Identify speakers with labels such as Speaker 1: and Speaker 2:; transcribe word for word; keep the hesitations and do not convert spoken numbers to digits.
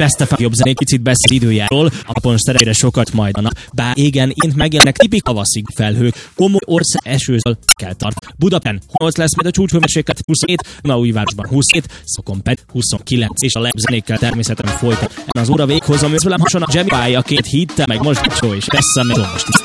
Speaker 1: Pesztefán jobb zenék, picit beszél időjáról, a napon szerencsére sokat majd a nap. Bár égen ént megjelennek tipik tavaszig felhők, komoly ország esőzől kell tart. Budapesten nyolc lesz majd a csúcshőmérséklet huszonhét, Nagyvárosban huszonhét, Szokon pedig huszonkilenc, és a legjobb zenékkel természetesen folytat. Az óra véghozom, és velem hason a Jemmy Pálya két hittel, meg most Csó és Pessa, meg most is.